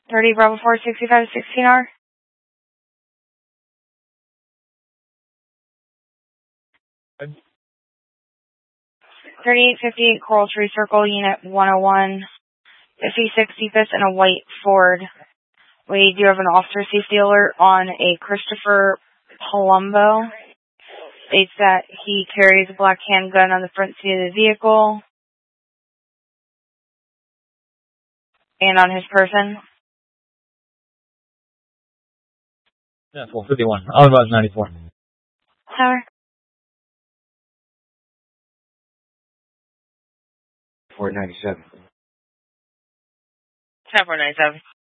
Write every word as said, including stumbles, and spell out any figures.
thirty Bravo four sixty-five sixteen R. thirty-eight fifty-eight Coral Tree Circle, Unit one oh one, fifty-six Cephas in a white Ford. We do have an officer safety alert on a Christopher Palumbo. States that he carries a black handgun on the front seat of the vehicle and on his person. Yeah, four fifty-one. I'll about ninety-four. Tower. four ninety-seven. ten four ninety-seven.